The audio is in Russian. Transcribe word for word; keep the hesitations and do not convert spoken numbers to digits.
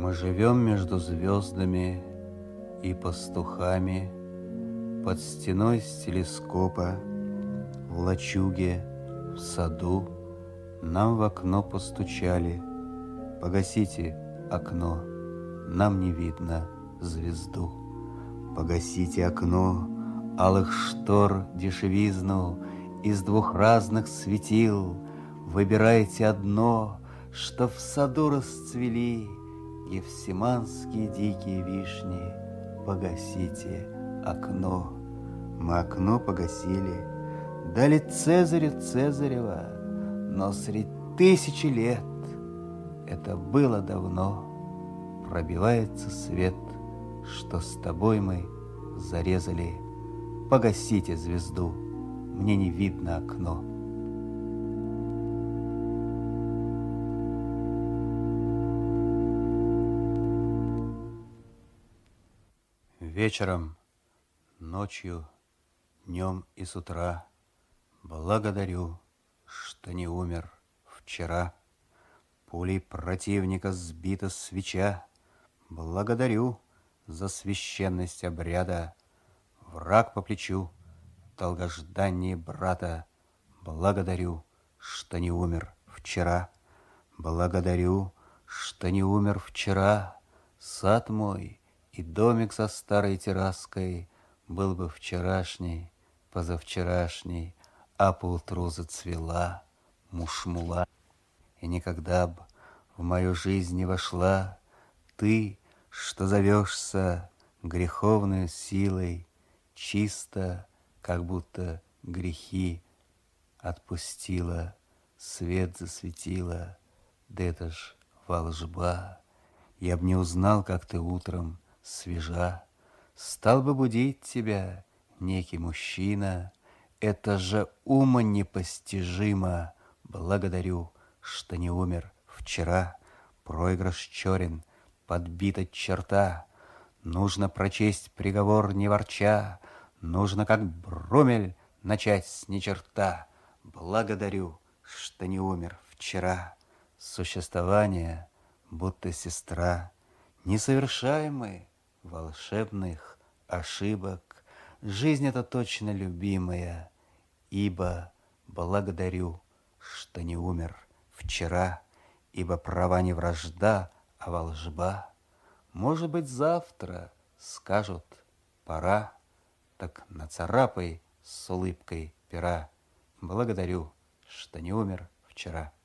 Мы живем между звездами и пастухами, под стеной с телескопа, в лачуге, в саду. Нам в окно постучали. Погасите окно, нам не видно звезду. Погасите окно, алых штор дешевизну из двух разных светил. Выбирайте одно, что в саду расцвели гефсиманские дикие вишни. Погасите окно. Мы окно погасили, дали Цезарю Цезарева, но средь тысячи лет, это было давно, пробивается свет, что с тобой мы зарезали. Погасите звезду, мне не видно окно. Вечером, ночью, днем и с утра благодарю, что не умер вчера. Пулей противника сбита свеча. Благодарю за священность обряда. Враг по плечу, долгожданнее брата. Благодарю, что не умер вчера. Благодарю, что не умер вчера. Сад мой и домик со старой терраской был бы вчерашний, позавчерашний, а поутру зацвела мушмула. И никогда б в мою жизнь не вошла ты, что зовешься греховной силой, чисто, как будто грехи отпустила, свет засветила. Да это ж волжба. Я б не узнал, как ты утром свежа. Стал бы будить тебя некий мужчина. Это же ума непостижимо. Благодарю, что не умер вчера. Проигрыш черен, подбита черта. Нужно прочесть приговор, не ворча. Нужно, как Брумель, начать с ничерта. Благодарю, что не умер вчера. Существование, будто сестра. Не совершаем мы волшебных ошибок. Жизнь эта точно любимая, ибо благодарю, что не умер вчера, ибо права не вражда, а волжба. Может быть, завтра скажут пора, так нацарапай с улыбкой пера. Благодарю, что не умер вчера.